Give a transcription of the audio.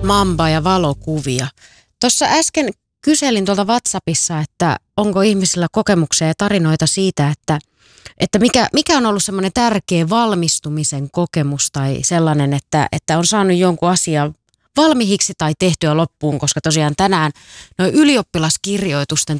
Mamba ja valokuvia. Tuossa äsken kyselin tuolta WhatsAppissa, että onko ihmisillä kokemuksia ja tarinoita siitä, että mikä on ollut semmoinen tärkeä valmistumisen kokemus tai sellainen, että on saanut jonkun asian valmiiksi tai tehtyä loppuun, koska tosiaan tänään noin ylioppilaskirjoitusten